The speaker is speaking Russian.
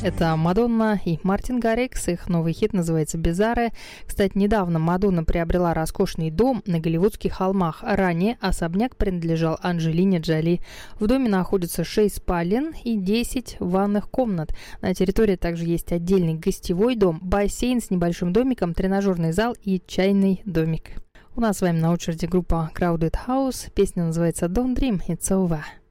Это Мадонна и Мартин Гаррикс. Их новый хит называется «Бизарре». Кстати, недавно Мадонна приобрела роскошный дом на Голливудских холмах. Ранее особняк принадлежал Анджелине Джоли. В доме находится 6 спален и 10 ванных комнат. На территории также есть отдельный гостевой дом, бассейн с небольшим домиком, тренажерный зал и чайный домик. У нас с вами на очереди группа Crowded House. Песня называется «Don't Dream, It's Over».